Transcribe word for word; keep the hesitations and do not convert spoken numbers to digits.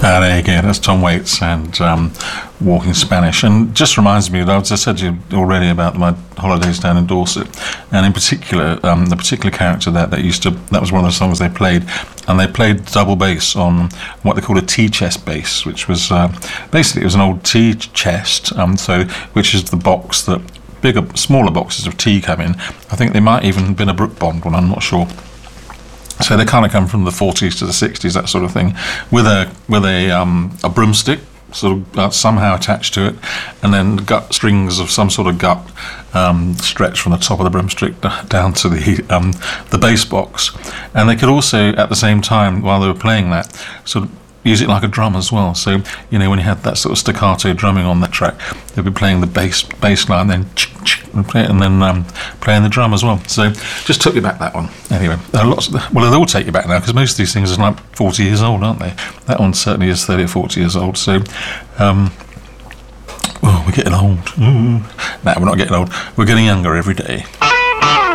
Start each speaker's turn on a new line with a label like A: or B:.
A: Uh, there you go, that's Tom Waits and um, Walking Spanish. And just reminds me, as I said to you already about my holidays down in Dorset, and in particular, um, the particular character that that used to, that was one of the songs they played, and they played double bass on what they called a tea chest bass, which was uh, basically, it was an old tea chest, um, so which is the box that bigger, smaller boxes of tea come in. I think they might even have been a Brook Bond one, I'm not sure. So they kind of come from the forties to the sixties, that sort of thing, with a with a um, a broomstick sort of uh, somehow attached to it, and then gut strings of some sort of gut um, stretched from the top of the broomstick down to the um, the bass box. And they could also, at the same time, while they were playing that, sort of use it like a drum as well. So, you know, when you had that sort of staccato drumming on that track, they'd be playing the bass bass line, then and, play, and then um, playing the drum as well. So, just took you back that one. Anyway, there are lots of the, well, they all take you back now, because most of these things are like forty years old, aren't they? That one certainly is thirty or forty years old. So, um, oh, we're getting old. Ooh. No, we're not getting old. We're getting younger every day.